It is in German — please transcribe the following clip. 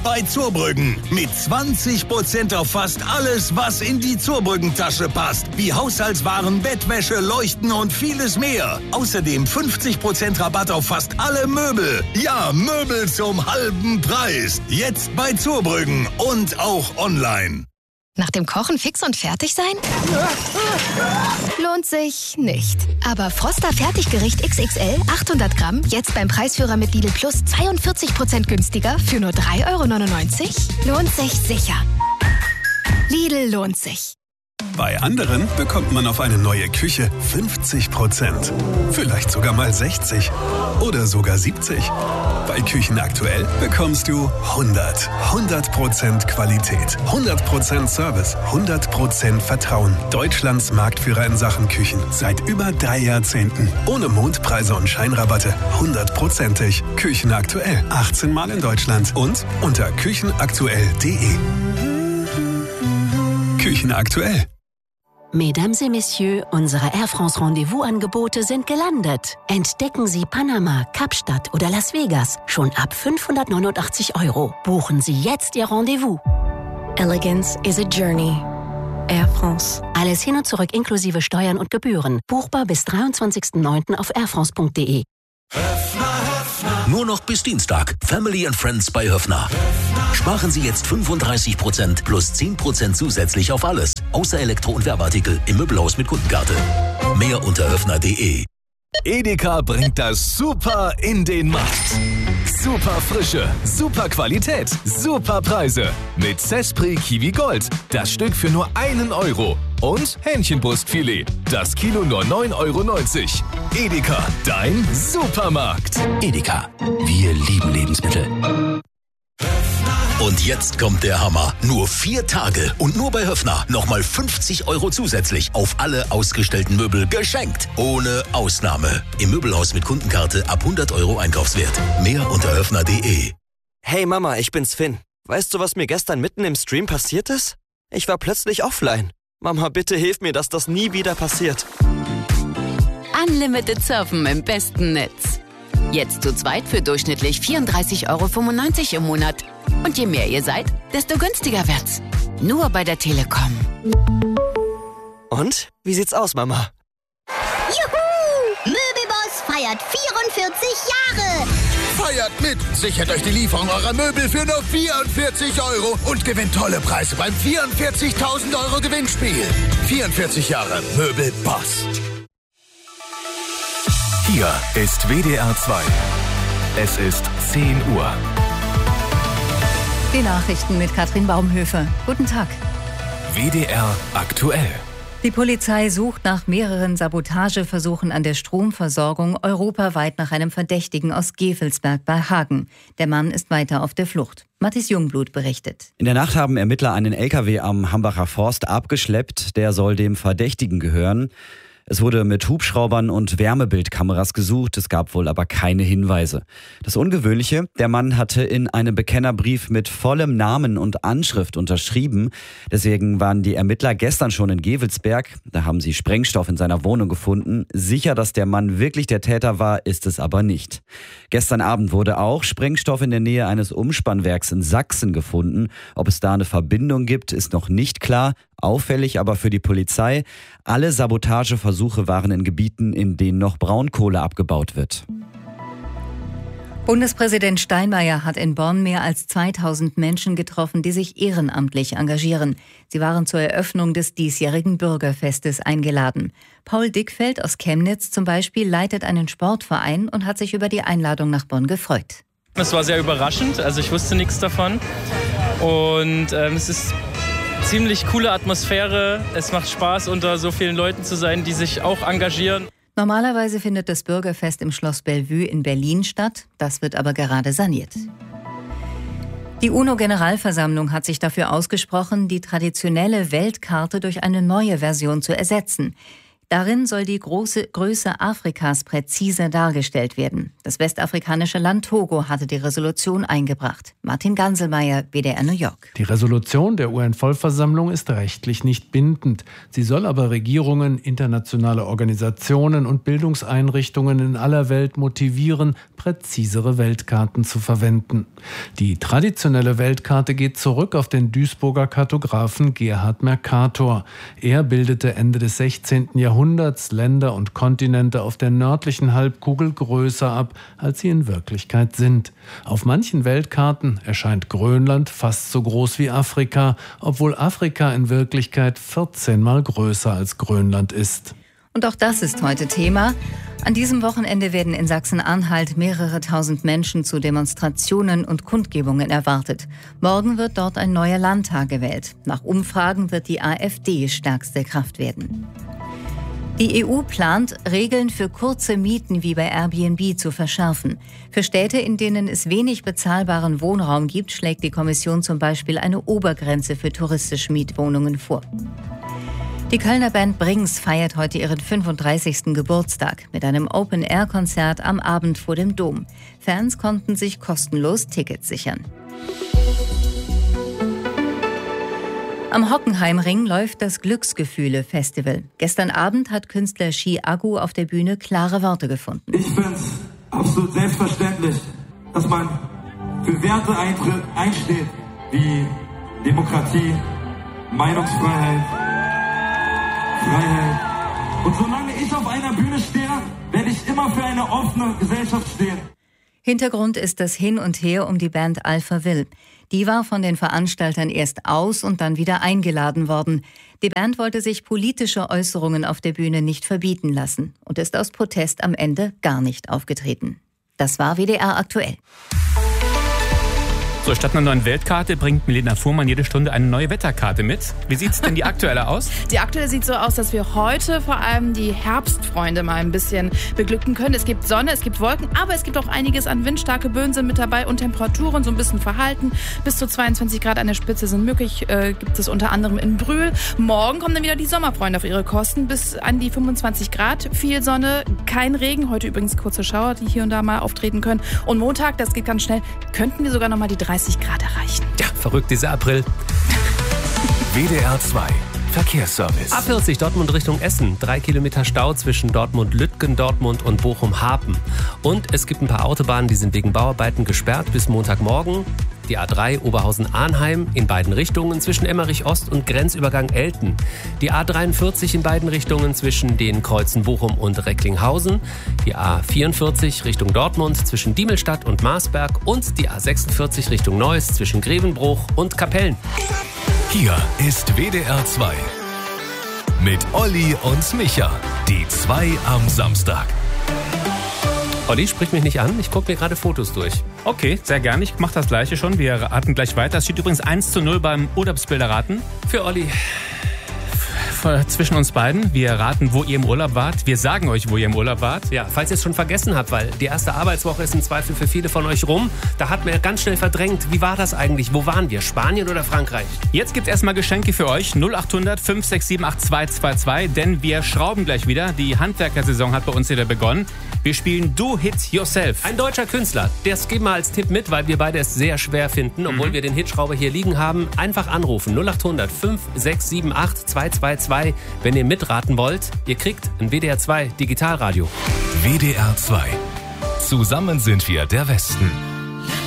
bei Zurbrüggen. Mit 20% auf fast alles, was in die Zurbrüggen-Tasche passt. Wie Haushaltswaren, Bettwäsche, Leuchten und vieles mehr. Außerdem 50% Rabatt auf fast alle Möbel. Ja, Möbel zum halben Preis. Jetzt bei Zurbrüggen und auch online. Nach dem Kochen fix und fertig sein? Lohnt sich nicht. Aber Froster Fertiggericht XXL 800 Gramm jetzt beim Preisführer mit Lidl Plus 42% günstiger für nur 3,99 €? Lohnt sich sicher. Lidl lohnt sich. Bei anderen bekommt man auf eine neue Küche 50%. Vielleicht sogar mal 60 oder sogar 70. Bei Küchen aktuell bekommst du 100% Qualität, 100% Service, 100% Vertrauen. Deutschlands Marktführer in Sachen Küchen seit über 3 Jahrzehnten. Ohne Mondpreise und Scheinrabatte, 100%ig. Küchen aktuell, 18 Mal in Deutschland und unter küchenaktuell.de. Küchen aktuell. Mesdames et Messieurs, unsere Air France Rendezvous-Angebote sind gelandet. Entdecken Sie Panama, Kapstadt oder Las Vegas schon ab 589 €. Buchen Sie jetzt Ihr Rendezvous. Elegance is a journey. Air France. Alles hin und zurück inklusive Steuern und Gebühren. Buchbar bis 23.09. auf airfrance.de. Nur noch bis Dienstag. Family and Friends bei Höffner. Sparen Sie jetzt 35% plus 10% zusätzlich auf alles. Außer Elektro- und Werbeartikel im Möbelhaus mit Kundenkarte. Mehr unter höffner.de. Edeka bringt das Super in den Markt. Super Frische, super Qualität, super Preise. Mit Cespri Kiwi Gold. Das Stück für nur 1 €. Und Hähnchenbrustfilet. Das Kilo nur 9,90 €. Edeka, dein Supermarkt. Edeka. Wir lieben Lebensmittel. Und jetzt kommt der Hammer. Nur 4 Tage und nur bei Höffner nochmal 50 € zusätzlich auf alle ausgestellten Möbel geschenkt. Ohne Ausnahme. Im Möbelhaus mit Kundenkarte ab 100 € Einkaufswert. Mehr unter höffner.de. Hey Mama, ich bin's Finn. Weißt du, was mir gestern mitten im Stream passiert ist? Ich war plötzlich offline. Mama, bitte hilf mir, dass das nie wieder passiert. Unlimited Surfen im besten Netz. Jetzt zu zweit für durchschnittlich 34,95 € im Monat. Und je mehr ihr seid, desto günstiger wird's. Nur bei der Telekom. Und? Wie sieht's aus, Mama? Juhu! Möbelboss feiert 44 Jahre! Feiert mit! Sichert euch die Lieferung eurer Möbel für nur 44 € und gewinnt tolle Preise beim 44.000 € Gewinnspiel. 44 Jahre Möbelboss. Hier ist WDR 2. Es ist 10 Uhr. Die Nachrichten mit Katrin Baumhöfe. Guten Tag. WDR aktuell. Die Polizei sucht nach mehreren Sabotageversuchen an der Stromversorgung europaweit nach einem Verdächtigen aus Gevelsberg bei Hagen. Der Mann ist weiter auf der Flucht. Mathis Jungblut berichtet. In der Nacht haben Ermittler einen LKW am Hambacher Forst abgeschleppt. Der soll dem Verdächtigen gehören. Es wurde mit Hubschraubern und Wärmebildkameras gesucht, es gab wohl aber keine Hinweise. Das Ungewöhnliche, der Mann hatte in einem Bekennerbrief mit vollem Namen und Anschrift unterschrieben. Deswegen waren die Ermittler gestern schon in Gevelsberg. Da haben sie Sprengstoff in seiner Wohnung gefunden. Sicher, dass der Mann wirklich der Täter war, ist es aber nicht. Gestern Abend wurde auch Sprengstoff in der Nähe eines Umspannwerks in Sachsen gefunden. Ob es da eine Verbindung gibt, ist noch nicht klar. Auffällig aber für die Polizei, alle Sabotageversuche waren in Gebieten, in denen noch Braunkohle abgebaut wird. Bundespräsident Steinmeier hat in Bonn mehr als 2000 Menschen getroffen, die sich ehrenamtlich engagieren. Sie waren zur Eröffnung des diesjährigen Bürgerfestes eingeladen. Paul Dickfeld aus Chemnitz zum Beispiel leitet einen Sportverein und hat sich über die Einladung nach Bonn gefreut. Es war sehr überraschend, also ich wusste nichts davon und es ist ziemlich coole Atmosphäre. Es macht Spaß, unter so vielen Leuten zu sein, die sich auch engagieren. Normalerweise findet das Bürgerfest im Schloss Bellevue in Berlin statt. Das wird aber gerade saniert. Die UNO-Generalversammlung hat sich dafür ausgesprochen, die traditionelle Weltkarte durch eine neue Version zu ersetzen. Darin soll die große Größe Afrikas präzise dargestellt werden. Das westafrikanische Land Togo hatte die Resolution eingebracht. Martin Ganselmeier, WDR New York. Die Resolution der UN-Vollversammlung ist rechtlich nicht bindend. Sie soll aber Regierungen, internationale Organisationen und Bildungseinrichtungen in aller Welt motivieren, präzisere Weltkarten zu verwenden. Die traditionelle Weltkarte geht zurück auf den Duisburger Kartografen Gerhard Mercator. Er bildete Ende des 16. Jahrhunderts Länder und Kontinente auf der nördlichen Halbkugel größer ab, als sie in Wirklichkeit sind. Auf manchen Weltkarten erscheint Grönland fast so groß wie Afrika, obwohl Afrika in Wirklichkeit 14 Mal größer als Grönland ist. Und auch das ist heute Thema. An diesem Wochenende werden in Sachsen-Anhalt mehrere tausend Menschen zu Demonstrationen und Kundgebungen erwartet. Morgen wird dort ein neuer Landtag gewählt. Nach Umfragen wird die AfD stärkste Kraft werden. Die EU plant, Regeln für kurze Mieten wie bei Airbnb zu verschärfen. Für Städte, in denen es wenig bezahlbaren Wohnraum gibt, schlägt die Kommission zum Beispiel eine Obergrenze für touristische Mietwohnungen vor. Die Kölner Band Brings feiert heute ihren 35. Geburtstag mit einem Open-Air-Konzert am Abend vor dem Dom. Fans konnten sich kostenlos Tickets sichern. Am Hockenheimring läuft das Glücksgefühle-Festival. Gestern Abend hat Künstler Shi Agu auf der Bühne klare Worte gefunden. Ich finde es absolut selbstverständlich, dass man für Werte einsteht, wie Demokratie, Meinungsfreiheit, Freiheit. Und solange ich auf einer Bühne stehe, werde ich immer für eine offene Gesellschaft stehen. Hintergrund ist das Hin und Her um die Band Alpha Will. Die war von den Veranstaltern erst aus und dann wieder eingeladen worden. Die Band wollte sich politische Äußerungen auf der Bühne nicht verbieten lassen und ist aus Protest am Ende gar nicht aufgetreten. Das war WDR aktuell. So, statt einer neuen Weltkarte bringt Milena Fuhrmann jede Stunde eine neue Wetterkarte mit. Wie sieht denn die aktuelle aus? Die aktuelle sieht so aus, dass wir heute vor allem die Herbstfreunde mal ein bisschen beglücken können. Es gibt Sonne, es gibt Wolken, aber es gibt auch einiges an Wind. Starke Böen sind mit dabei und Temperaturen so ein bisschen verhalten. Bis zu 22 Grad an der Spitze sind möglich, gibt es unter anderem in Brühl. Morgen kommen dann wieder die Sommerfreunde auf ihre Kosten bis an die 25 Grad. Viel Sonne, kein Regen. Heute übrigens kurze Schauer, die hier und da mal auftreten können. Und Montag, das geht ganz schnell, könnten wir sogar noch mal die 30 Grad erreichen. Ja, verrückt dieser April. WDR 2 Verkehrsservice. A40 Dortmund Richtung Essen. 3 Kilometer Stau zwischen Dortmund-Lütgen, Dortmund und Bochum-Hapen. Und es gibt ein paar Autobahnen, die sind wegen Bauarbeiten gesperrt bis Montagmorgen. Die A3 Oberhausen-Arnheim in beiden Richtungen zwischen Emmerich-Ost und Grenzübergang Elten. Die A43 in beiden Richtungen zwischen den Kreuzen Bochum und Recklinghausen. Die A44 Richtung Dortmund zwischen Diemelstadt und Marsberg. Und die A46 Richtung Neuss zwischen Grevenbruch und Kapellen. Hier ist WDR 2 mit Olli und Micha. Die 2 am Samstag. Olli, sprich mich nicht an, ich gucke mir gerade Fotos durch. Okay, sehr gerne, ich mache das Gleiche schon. Wir raten gleich weiter. Es steht übrigens 1:0 beim Urlaubsbilderraten. Für Olli. Zwischen uns beiden. Wir raten, wo ihr im Urlaub wart. Wir sagen euch, wo ihr im Urlaub wart. Ja, falls ihr es schon vergessen habt, weil die erste Arbeitswoche ist im Zweifel für viele von euch rum. Da hat man ganz schnell verdrängt. Wie war das eigentlich? Wo waren wir? Spanien oder Frankreich? Jetzt gibt's erstmal Geschenke für euch. 0800 567 8222. Denn wir schrauben gleich wieder. Die Handwerkersaison hat bei uns wieder begonnen. Wir spielen Do It Yourself. Ein deutscher Künstler. Das geben wir als Tipp mit, weil wir beide es sehr schwer finden. Obwohl wir den Hitschrauber hier liegen haben. Einfach anrufen. 0800 567 8222. Wenn ihr mitraten wollt, ihr kriegt ein WDR 2 Digitalradio. WDR 2. Zusammen sind wir der Westen.